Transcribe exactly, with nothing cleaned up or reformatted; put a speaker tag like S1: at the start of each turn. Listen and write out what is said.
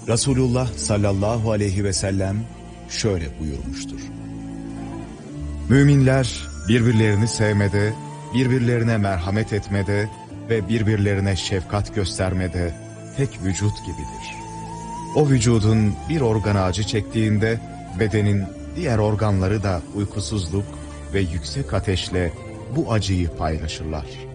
S1: Resulullah sallallahu aleyhi ve sellem şöyle buyurmuştur. Müminler birbirlerini sevmede, birbirlerine merhamet etmede ve birbirlerine şefkat göstermede tek vücut gibidir. O vücudun bir organı acı çektiğinde bedenin diğer organları da uykusuzluk ve yüksek ateşle bu acıyı paylaşırlar.